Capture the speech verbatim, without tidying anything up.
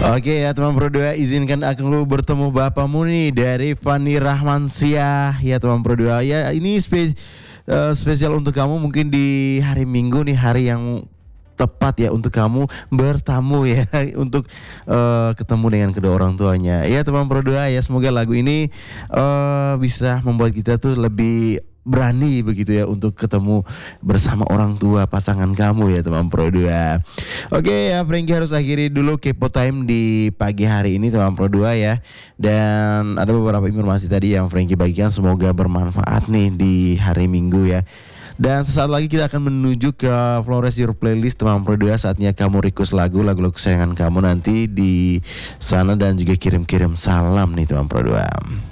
Oke ya teman Pro dua, izinkan aku bertemu bapakmu nih dari Fani Rahmansyah. Ya teman Pro dua, ya ini spe, uh, spesial untuk kamu mungkin di hari Minggu nih, hari yang tepat ya untuk kamu bertamu ya untuk uh, ketemu dengan kedua orang tuanya. Ya teman Pro dua ya, semoga lagu ini uh, bisa membuat kita tuh lebih berani begitu ya untuk ketemu bersama orang tua pasangan kamu ya teman Pro dua. Oke ya, Frankie harus akhiri dulu Kepo Time di pagi hari ini teman Pro dua ya. Dan ada beberapa informasi tadi yang Frankie bagikan, semoga bermanfaat nih di hari Minggu ya. Dan sesaat lagi kita akan menuju ke Flores Your Playlist teman Pro dua. Saatnya kamu request lagu, lagu-lagu kesayangan kamu nanti di sana dan juga kirim-kirim salam nih teman Pro dua.